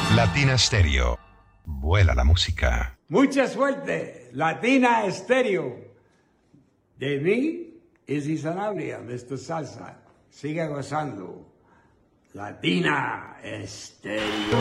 Latina Stereo. Vuela la música. Mucha suerte, Latina Estéreo. De mí, Izzy Sanabria, Mr. Salsa. Siga gozando. Latina Estéreo.